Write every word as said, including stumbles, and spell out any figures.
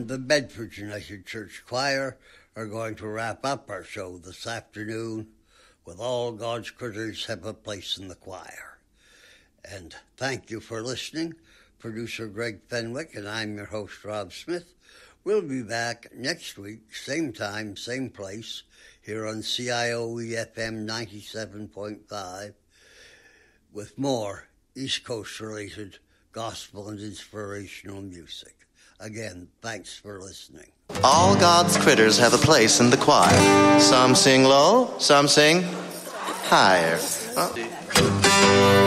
and the Bedford United Church Choir are going to wrap up our show this afternoon with All God's Critters Have a Place in the Choir. And thank you for listening. Producer Greg Fenwick and I'm your host, Rob Smith. We'll be back next week, same time, same place, here on C I O E F M ninety-seven point five with more East Coast-related gospel and inspirational music. Again, thanks for listening. All God's critters have a place in the choir. Some sing low, some sing higher. Oh.